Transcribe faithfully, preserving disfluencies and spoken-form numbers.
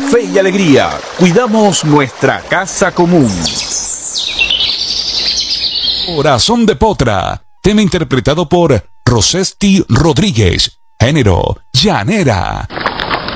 fe y alegría. Cuidamos nuestra casa común. Corazón de Potra. Tema interpretado por Rosesti Rodríguez. Género: llanera.